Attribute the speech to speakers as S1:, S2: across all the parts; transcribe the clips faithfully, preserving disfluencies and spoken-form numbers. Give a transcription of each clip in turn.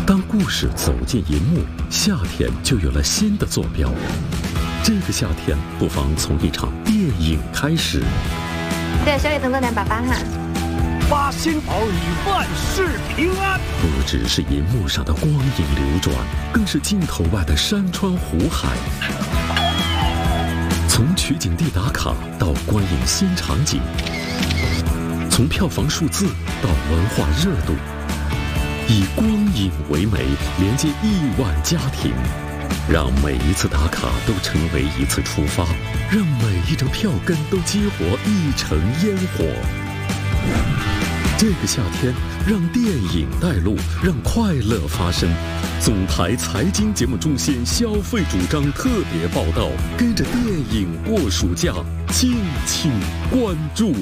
S1: 当故事走进银幕，夏天就有了新的坐标。这个夏天，不妨从一场电影开始。
S2: 对，小雨等等点爸爸哈。
S3: 八仙儿女万事平安。
S1: 不只是银幕上的光影流转，更是镜头外的山川湖海。从取景地打卡到观影新场景，从票房数字到文化热度，以光影为媒，连接亿万家庭，让每一次打卡都成为一次出发，让每一张票根都激活一城烟火。这个夏天，让电影带路，让快乐发生。总台财经节目中心消费主张特别报道，跟着电影过暑假，敬请关注。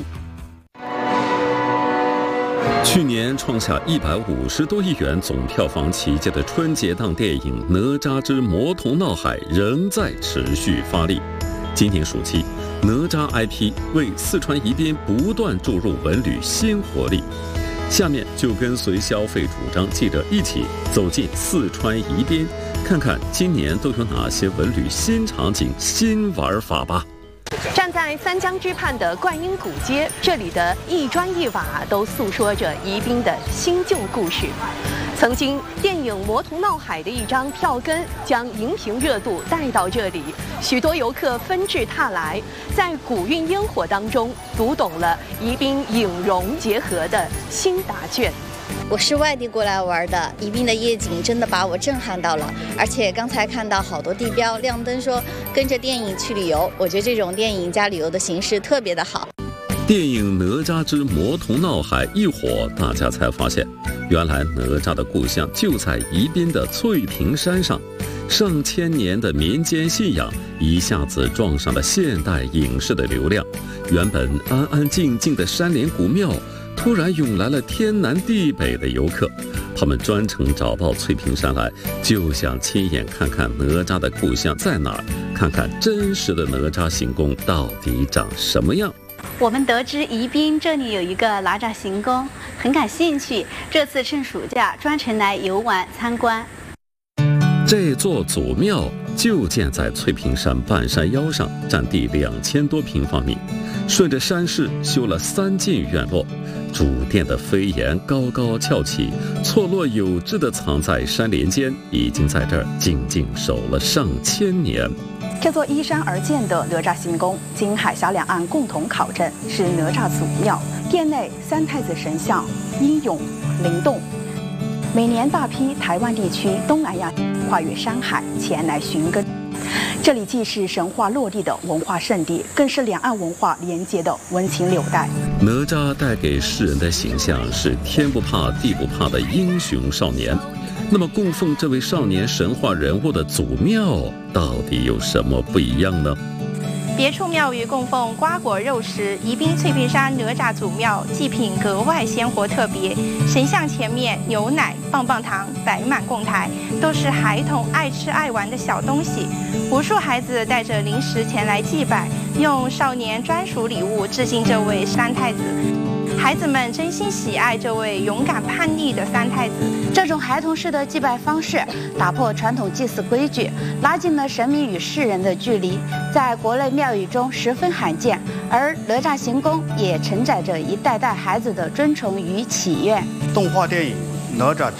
S1: 去年创下一百五十多亿元总票房奇迹的春节档电影《哪吒之魔童闹海》仍在持续发力。今年暑期，哪吒 I P 为四川宜宾不断注入文旅新活力。下面就跟随消费主张记者一起走进四川宜宾，看看今年都有哪些文旅新场景、新玩法吧。
S2: 站在三江之畔的观音古街，这里的一砖一瓦都诉说着宜宾的新旧故事。曾经电影《魔童闹海》的一张票根将荧屏热度带到这里，许多游客纷至沓来，在古韵烟火当中读懂了宜宾影融结合的新答卷。
S4: 我是外地过来玩的，宜宾的夜景真的把我震撼到了，而且刚才看到好多地标亮灯说跟着电影去旅游，我觉得这种电影加旅游的形式特别的好。
S1: 电影《哪吒之魔童闹海》一火，大家才发现，原来哪吒的故乡就在宜宾的翠屏山上，上千年的民间信仰一下子撞上了现代影视的流量，原本安安静静的山林古庙突然涌来了天南地北的游客，他们专程找到翠屏山来，就想亲眼看看哪吒的故乡在哪儿，看看真实的哪吒行宫到底长什么样。
S5: 我们得知宜宾这里有一个哪吒行宫，很感兴趣，这次趁暑假专程来游玩参观。
S1: 这座祖庙就建在翠屏山半山腰上，占地两千多平方米，顺着山势修了三进院落，主殿的飞檐高高翘起，错落有致地藏在山林间，已经在这儿静静守了上千年。
S6: 这座依山而建的哪吒行宫，经海峡两岸共同考证，是哪吒祖庙。殿内三太子神像英勇灵动，每年大批台湾地区、东南亚跨越山海前来寻根。这里既是神话落地的文化圣地，更是两岸文化连接的温情纽带。
S1: 哪吒带给世人的形象是天不怕地不怕的英雄少年。那么供奉这位少年神话人物的祖庙到底有什么不一样呢？
S7: 别处庙宇供奉瓜果肉食，宜宾翠屏山哪吒祖庙祭品格外鲜活特别，神像前面牛奶、棒棒糖摆满供台，都是孩童爱吃爱玩的小东西。无数孩子带着零食前来祭拜，用少年专属礼物致敬这位三太子。孩子们真心喜爱这位勇敢叛逆的三太子。
S8: 这种孩童式的祭拜方式，打破传统祭祀规矩，拉近了神明与世人的距离，在国内庙宇中十分罕见。而哪吒行宫也承载着一代代孩子的尊崇与祈愿。
S9: 动画电影《哪吒》